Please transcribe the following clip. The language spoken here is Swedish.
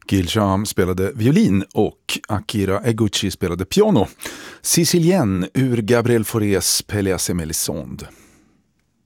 Gil Sham spelade violin och Akira Eguchi spelade piano. Sicilien ur Gabriel Faurés Pelléas et Mélisande.